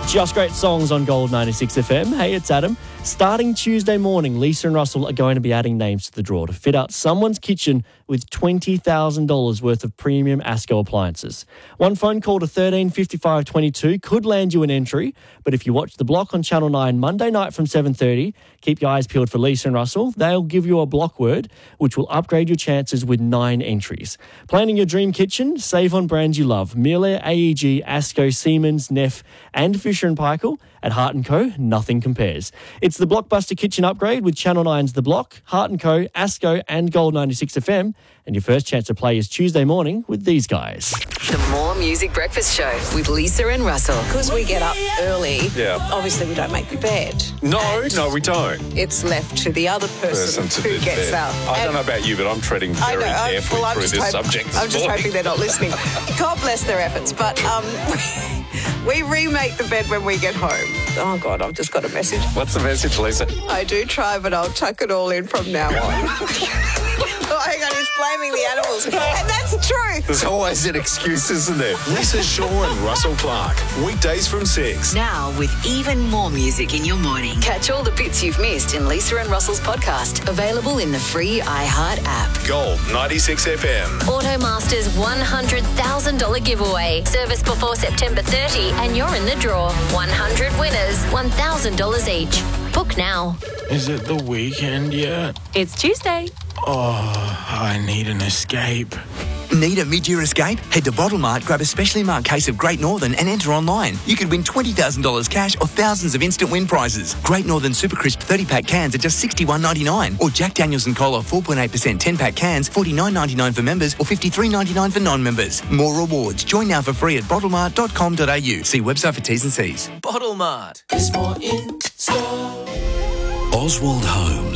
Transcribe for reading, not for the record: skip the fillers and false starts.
Just great songs on Gold 96 FM. Hey, it's Adam. Starting Tuesday morning, Lisa and Russell are going to be adding names to the draw to fit out someone's kitchen with $20,000 worth of premium Asco appliances. One phone call to 135522 could land you an entry, but if you watch The Block on Channel 9 Monday night from 7:30, keep your eyes peeled for Lisa and Russell. They'll give you a block word, which will upgrade your chances with 9 entries. Planning your dream kitchen? Save on brands you love. Miele, AEG, Asco, Siemens, Neff and Fisher & Paykel. At Heart & Co, nothing compares. It's the Blockbuster Kitchen Upgrade with Channel 9's The Block, Heart & Co, Asco and Gold 96 FM. And your first chance to play is Tuesday morning with these guys. The More Music Breakfast Show with Lisa and Russell. Because we get up early, Yeah. obviously we don't make the bed. No, we don't. It's left to the other person To who do gets bed. up. I don't know about you, but I'm treading very carefully through this subject. I'm just hoping they're not listening. God bless their efforts. But we remake the bed when we get home. Oh, God, I've just got a message. What's the message, Lisa? I do try, but I'll tuck it all in from now on. Oh, hang on, he's blaming the animals. And that's true. There's always an excuse, isn't there? Lisa Shaw and Russell Clark. Weekdays from 6. Now with even more music in your morning. Catch all the bits you've missed in Lisa and Russell's podcast. Available in the free iHeart app. Gold 96 FM. Automasters $100,000 giveaway. Service before September 30 and you're in the draw. 100 winners, $1,000 each. Book now. Is it the weekend yet? It's Tuesday. Oh, I need an escape. Need a mid-year escape? Head to Bottlemart, grab a specially marked case of Great Northern and enter online. You could win $20,000 cash or thousands of instant win prizes. Great Northern Super Crisp 30-pack cans are just $61.99. Or Jack Daniel's and Cola 4.8% 10-pack cans, $49.99 for members or $53.99 for non-members. More rewards. Join now for free at bottlemart.com.au. See website for T's and C's. Bottlemart. There's more in store. Oswald Homes.